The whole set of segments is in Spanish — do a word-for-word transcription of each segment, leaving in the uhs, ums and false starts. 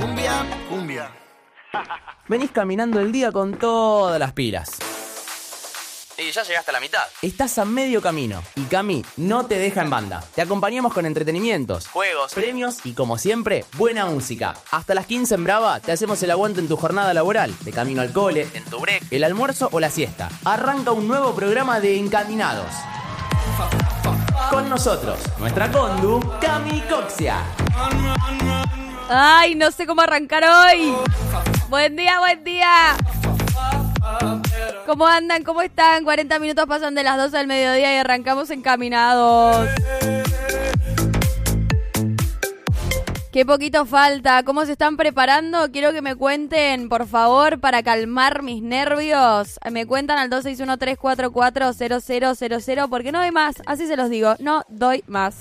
Cumbia, cumbia. Venís caminando el día con todas las pilas. Y ya llegaste a la mitad. Estás a medio camino y Cami no te deja en banda. Te acompañamos con entretenimientos, Juegos, premios y, como siempre, buena música. Hasta las quince en Brava te hacemos el aguante en tu jornada laboral, de camino al cole, en tu break, el almuerzo o la siesta. Arranca un nuevo programa de Encaminados. Con nosotros, nuestra condu, Cami Coxia. Ay, no sé cómo arrancar hoy. Buen día, buen día. ¿Cómo andan? ¿Cómo están? cuarenta minutos pasan de las doce del mediodía y arrancamos Encaminados. Qué poquito falta. ¿Cómo se están preparando? Quiero que me cuenten, por favor, para calmar mis nervios. Me cuentan al dos seis uno, tres cuatro cuatro, cero cero cero cero porque no doy más. Así se los digo, no doy más.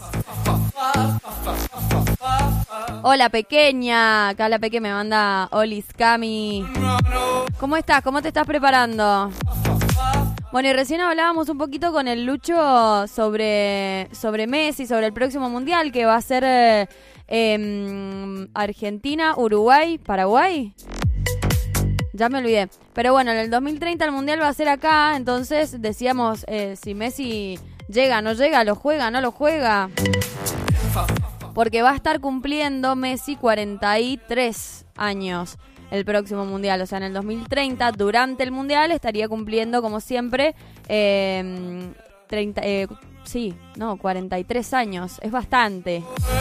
Hola, pequeña. Acá la peque me manda Olis Cami. ¿Cómo estás? ¿Cómo te estás preparando? Bueno, y recién hablábamos un poquito con el Lucho sobre, sobre Messi, sobre el próximo Mundial, que va a ser eh, eh, Argentina, Uruguay, Paraguay. Ya me olvidé. Pero bueno, en el dos mil treinta el Mundial va a ser acá, entonces decíamos eh, si Messi llega, no llega, lo juega, no lo juega. Porque va a estar cumpliendo Messi cuarenta y tres años el próximo Mundial. O sea, en el dos mil treinta, durante el Mundial, estaría cumpliendo, como siempre, eh, treinta, eh, sí, no, cuarenta y tres años. Es bastante.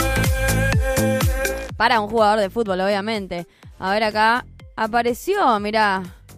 Para un jugador de fútbol, obviamente. A ver, acá apareció, mirá.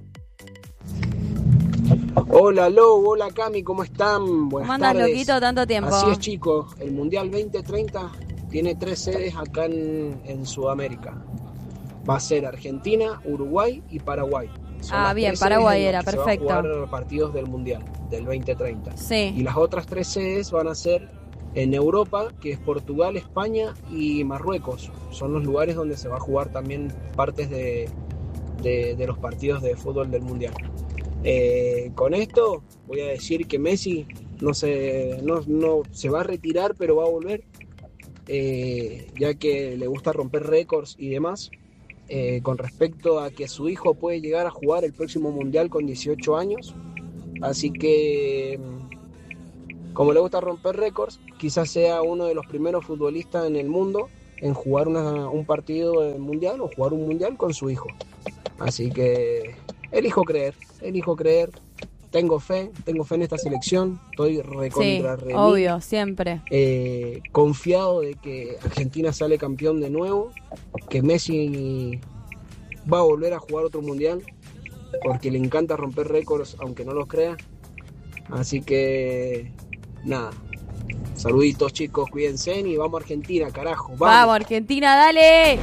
Hola, Lo, hola, Cami, ¿cómo están? Buenas ¿Cómo andas, tardes. loquito, tanto tiempo? Así es, chicos, el Mundial veinte treinta tiene tres sedes acá en, en Sudamérica. Va a ser Argentina, Uruguay y Paraguay. Son Ah, las bien, tres Paraguay sedes en era, las que perfecto. Se van a jugar partidos del Mundial, del veinte treinta. Sí. Y las otras tres sedes van a ser en Europa, que es Portugal, España y Marruecos. Son los lugares donde se va a jugar también partes de, de, de los partidos de fútbol del Mundial. Eh, con esto voy a decir que Messi no se, no, no, se va a retirar, pero va a volver, eh, ya que le gusta romper récords y demás. Eh, con respecto a que su hijo puede llegar a jugar el próximo Mundial con dieciocho años, así que como le gusta romper récords, quizás sea uno de los primeros futbolistas en el mundo en jugar una, un partido mundial o jugar un mundial con su hijo. Así que elijo creer, elijo creer. Tengo fe, tengo fe en esta selección. Estoy recontra Sí, remil, obvio, siempre. eh, confiado de que Argentina sale campeón de nuevo, que Messi va a volver a jugar otro mundial, porque le encanta romper récords, aunque no los crea. Así que, nada. Saluditos, chicos, cuídense y vamos a Argentina, carajo. Vamos, Vamos, Argentina, dale.